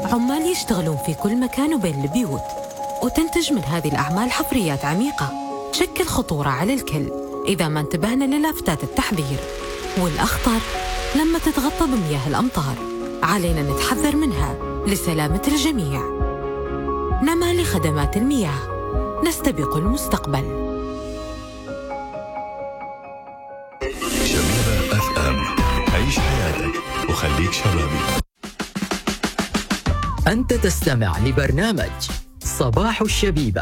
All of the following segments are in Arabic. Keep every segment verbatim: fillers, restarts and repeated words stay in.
عمال يشتغلون في كل مكان وبين البيوت، وتنتج من هذه الأعمال حفريات عميقة تشكل خطورة على الكل إذا ما انتبهنا للافتات التحذير. والأخطر لما تتغطى بمياه الأمطار، علينا نتحذر منها لسلامة الجميع. نما لخدمات المياه، نستبق المستقبل. شبيبة أف أم، عيش حياتك وخليك شبابي. أنت تستمع لبرنامج صباح الشبيبة.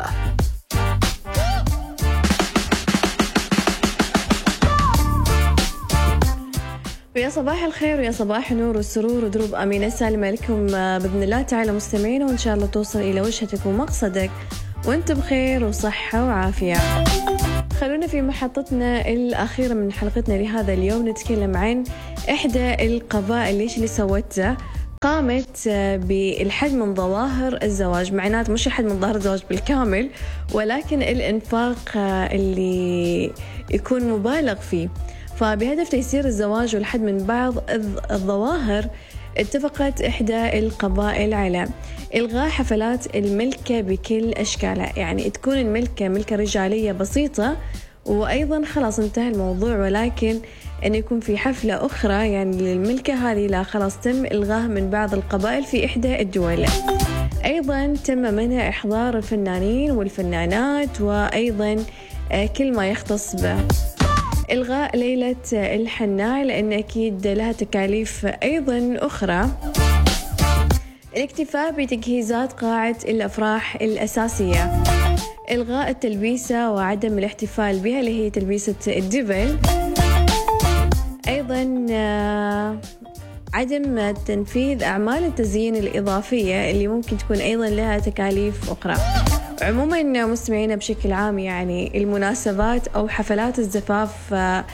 ويا صباح الخير ويا صباح النور والسرور ودروب أمينة سالمة لكم بإذن الله تعالى مستمعين، وإن شاء الله توصل إلى وجهتك ومقصدك وأنت بخير وصحة وعافية. خلونا في محطتنا الأخيرة من حلقتنا لهذا اليوم نتكلم عن إحدى القبائل ليش اللي سوته قامت بالحد من ظواهر الزواج، معناته مش الحد من ظواهر الزواج بالكامل، ولكن الإنفاق اللي يكون مبالغ فيه. فبهدف تيسير الزواج والحد من بعض الظواهر، اتفقت إحدى القبائل على إلغاء حفلات الملكة بكل أشكالها. يعني تكون الملكة ملكة رجالية بسيطة وأيضا خلاص انتهى الموضوع، ولكن أن يكون في حفلة أخرى يعني للملكة هذه لا، خلاص تم إلغاها من بعض القبائل في إحدى الدول. أيضا تم منع إحضار الفنانين والفنانات وأيضا كل ما يختص به. إلغاء ليلة الحناء لأن أكيد لها تكاليف أيضا أخرى. الاكتفاء بتجهيزات قاعة الأفراح الأساسية. إلغاء التلبيسة وعدم الاحتفال بها اللي هي تلبيسة الدبل. أيضا عدم تنفيذ أعمال التزيين الإضافية اللي ممكن تكون أيضا لها تكاليف أخرى. عموما مستمعينا بشكل عام يعني المناسبات أو حفلات الزفاف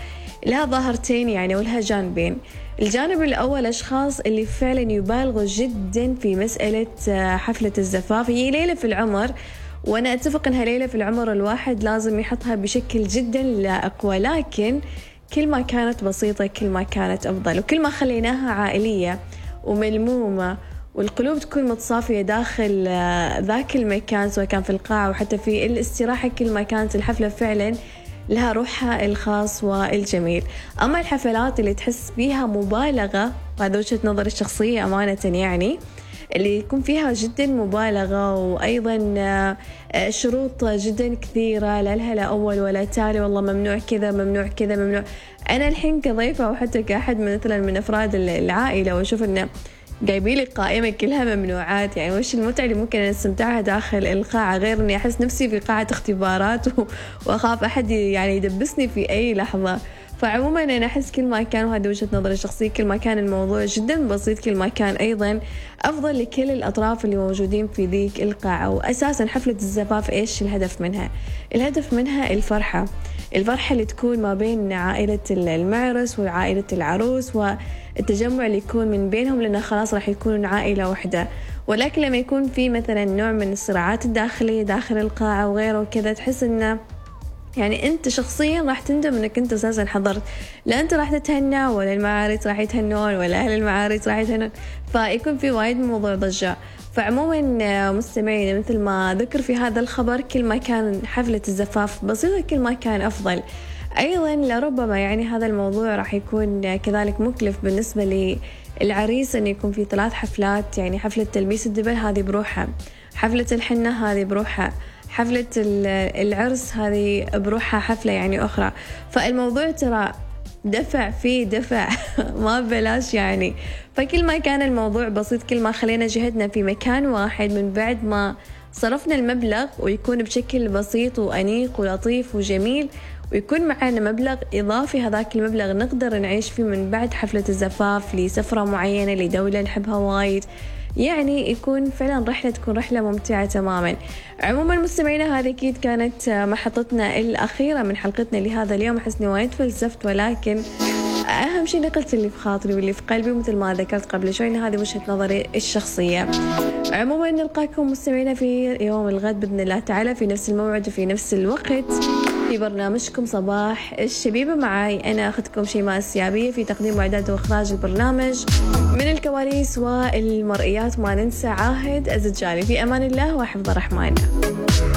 لها ظاهرتين يعني ولها جانبين. الجانب الأول أشخاص اللي فعلا يبالغوا جدا في مسألة حفلة الزفاف. هي ليلة في العمر، وأنا أتفق أنها ليلة في العمر الواحد لازم يحطها بشكل جدا لائق، ولكن كل ما كانت بسيطة كل ما كانت أفضل، وكل ما خليناها عائلية وملمومة والقلوب تكون متصافية داخل ذاك المكان سواء كان في القاعة وحتى في الاستراحة، كل ما كانت الحفلة فعلا لها روحها الخاص والجميل. أما الحفلات اللي تحس بيها مبالغة، وهذا وجهة نظري الشخصية أمانة، يعني اللي يكون فيها جدا مبالغة وأيضا شروط جدا كثيرة، لا لها لا أول ولا تالي، والله ممنوع كذا ممنوع كذا ممنوع. أنا الحين كضيفة وحتى كأحد من مثلا من أفراد العائلة وأشوف إنه جايبين لي قائمة كلها ممنوعات، يعني وش المتعة اللي ممكن نستمتعها داخل القاعة غير إني أحس نفسي في قاعة اختبارات وأخاف أحد يعني يدبسني في أي لحظة. فعموما أنا أحس كل ما كان، وهذه وجهة نظري الشخصية، كل ما كان الموضوع جدا بسيط كل ما كان أيضا أفضل لكل الأطراف اللي موجودين في ذيك القاعة. وأساسا حفلة الزفاف إيش الهدف منها؟ الهدف منها الفرحة، الفرحة اللي تكون ما بين عائلة المعرس وعائلة العروس والتجمع اللي يكون من بينهم، لأنه خلاص راح يكونون عائلة واحدة. ولكن لما يكون في مثلا نوع من الصراعات الداخلية داخل القاعة وغيره وكذا، تحس إنه يعني أنت شخصيا راح تندم أنك أنت أساسا حضرت، لا أنت راح تتهنى ولا المعارض راح يتهنون ولا أهل المعارض راح يتهنون، فيكون في وايد موضوع ضجة. فعموما مستمعين مثل ما ذكر في هذا الخبر، كل ما كان حفلة الزفاف بسيطة كل ما كان أفضل. أيضا لربما يعني هذا الموضوع راح يكون كذلك مكلف بالنسبة للعريس أن يكون في ثلاث حفلات، يعني حفلة تلبيس الدبل هذه بروحها، حفلة الحنة هذه بروحها، حفلة العرس هذه بروحها حفلة يعني أخرى. فالموضوع ترى دفع فيه دفع ما بلاش يعني. فكل ما كان الموضوع بسيط كل ما خلينا جهدنا في مكان واحد من بعد ما صرفنا المبلغ، ويكون بشكل بسيط وأنيق ولطيف وجميل، ويكون معنا مبلغ إضافي، هذاك المبلغ نقدر نعيش فيه من بعد حفلة الزفاف لسفرة معينة لدولة نحبها وايد، يعني يكون فعلا رحلة تكون رحلة ممتعة تماما. عموما مستمعينا هذه أكيد كانت محطتنا الأخيرة من حلقتنا لهذا اليوم. حسني وايد فلسفت، ولكن أهم شيء نقلت اللي في خاطري واللي في قلبي، مثل ما ذكرت قبل شوي إن هذه وجهة نظري الشخصية. عموما نلقاكم مستمعينا في يوم الغد بإذن الله تعالى في نفس الموعد وفي نفس الوقت في برنامجكم صباح الشبيبة. معي أنا أخذكم شيماء السيابية في تقديم وإعداد وإخراج البرنامج. من الكواليس والمرئيات ما ننسى عاهد الزجالي. في أمان الله وحفظ الرحمن.